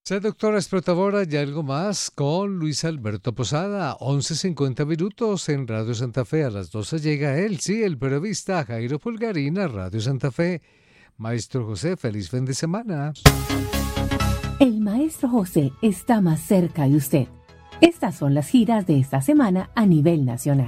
Doctora explotadora y algo más con Luis Alberto Posada, 11:50 en Radio Santa Fe. A las 12 llega él, sí, el periodista Jairo Pulgarín a Radio Santa Fe. Maestro José, feliz fin de semana. El Maestro José está más cerca de usted. Estas son las giras de esta semana a nivel nacional.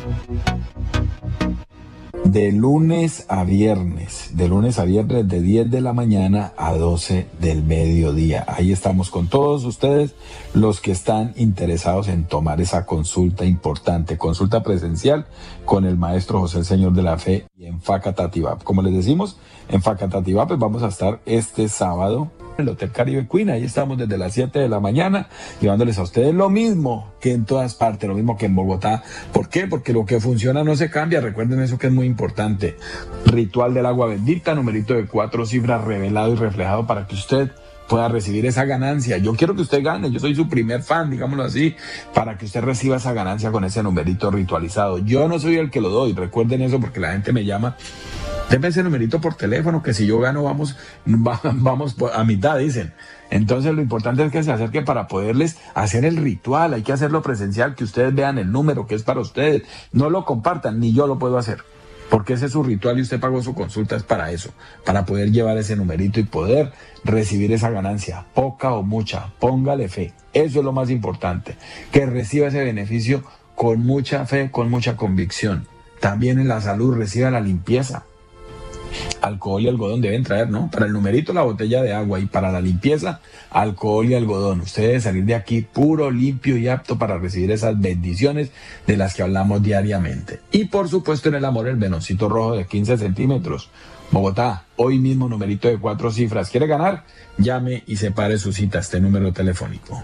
De lunes a viernes de 10 de la mañana a 12 del mediodía. Ahí estamos con todos ustedes, los que están interesados en tomar esa consulta importante, consulta presencial con el Maestro José, el Señor de la Fe, y en Facatativá. Como les decimos, en Facatativá pues vamos a estar este sábado en el Hotel Caribe Queen. Ahí estamos desde las 7 de la mañana llevándoles a ustedes lo mismo que en todas partes, lo mismo que en Bogotá. ¿Por qué? Porque lo que funciona no se cambia. Recuerden eso, que es muy importante. Ritual del agua bendita, numerito de 4 cifras revelado y reflejado para que usted pueda recibir esa ganancia. Yo quiero que usted gane, yo soy su primer fan, digámoslo así, para que usted reciba esa ganancia con ese numerito ritualizado. Yo no soy el que lo doy, recuerden eso, porque la gente me llama: deme ese numerito por teléfono, que si yo gano vamos a mitad, dicen. Entonces lo importante es que se acerquen para poderles hacer el ritual. Hay que hacerlo presencial, que ustedes vean el número que es para ustedes. No lo compartan, ni yo lo puedo hacer, porque ese es su ritual y usted pagó su consulta, es para eso, para poder llevar ese numerito y poder recibir esa ganancia, poca o mucha, póngale fe. Eso es lo más importante, que reciba ese beneficio con mucha fe, con mucha convicción. También en la salud, reciba la limpieza. Alcohol y algodón deben traer, ¿no? Para el numerito, la botella de agua, y para la limpieza, alcohol y algodón. Usted debe salir de aquí puro, limpio y apto para recibir esas bendiciones de las que hablamos diariamente. Y por supuesto, en el amor, el venoncito rojo de 15 centímetros. Bogotá, hoy mismo, numerito de 4 cifras. ¿Quiere ganar? Llame y separe su cita a este número telefónico.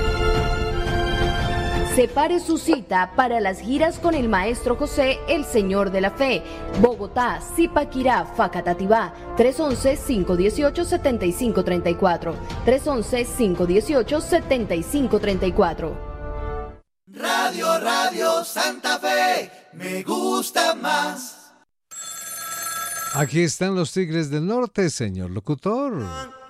Separe su cita para las giras con el Maestro José, el Señor de la Fe. Bogotá, Zipaquirá, Facatativá, 311-518-7534. 311-518-7534. Radio Santa Fe, me gusta más. Aquí están los Tigres del Norte, señor locutor.